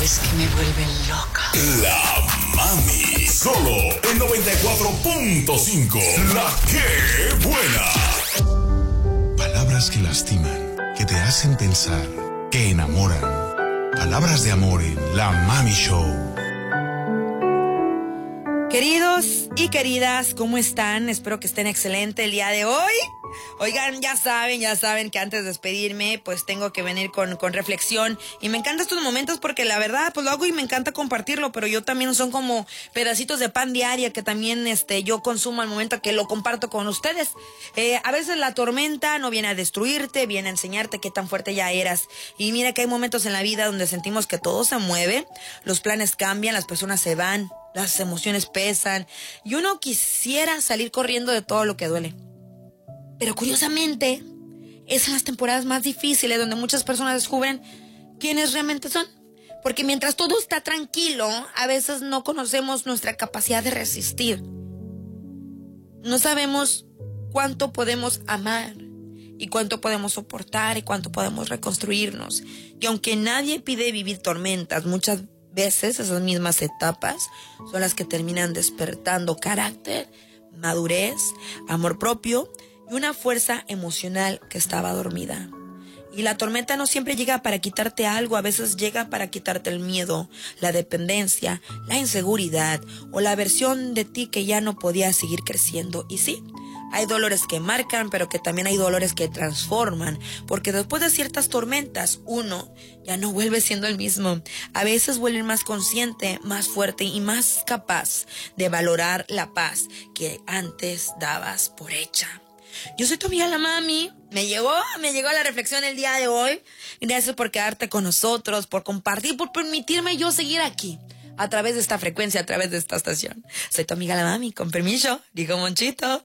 Es que me vuelven loca. La Mami. Solo en 94.5. La que buena. Palabras que lastiman, que te hacen pensar, que enamoran. Palabras de amor en La Mami Show. Queridos y queridas, ¿cómo están? Espero que estén excelente el día de hoy. Oigan, ya saben que antes de despedirme, pues tengo que venir con reflexión. Y me encantan estos momentos porque la verdad, pues lo hago y me encanta compartirlo, pero yo también son como pedacitos de pan diaria que también yo consumo al momento que lo comparto con ustedes. A veces la tormenta no viene a destruirte, viene a enseñarte qué tan fuerte ya eras. Y mira que hay momentos en la vida donde sentimos que todo se mueve, los planes cambian, las personas se van, las emociones pesan y uno quisiera salir corriendo de todo lo que duele. Pero curiosamente, es en las temporadas más difíciles donde muchas personas descubren quiénes realmente son. Porque mientras todo está tranquilo, a veces no conocemos nuestra capacidad de resistir. No sabemos cuánto podemos amar y cuánto podemos soportar y cuánto podemos reconstruirnos. Y aunque nadie pide vivir tormentas, muchas veces esas mismas etapas son las que terminan despertando carácter, madurez, amor propio y una fuerza emocional que estaba dormida. Y la tormenta no siempre llega para quitarte algo, a veces llega para quitarte el miedo, la dependencia, la inseguridad o la versión de ti que ya no podía seguir creciendo. Y sí, hay dolores que marcan, pero que también hay dolores que transforman, porque después de ciertas tormentas, uno ya no vuelve siendo el mismo. A veces vuelve más consciente, más fuerte y más capaz de valorar la paz que antes dabas por hecha. Yo soy tu amiga La Mami. Me llegó la reflexión el día de hoy. Gracias por quedarte con nosotros, por compartir, por permitirme yo seguir aquí a través de esta frecuencia, a través de esta estación. Soy tu amiga La Mami, con permiso, dijo Monchito.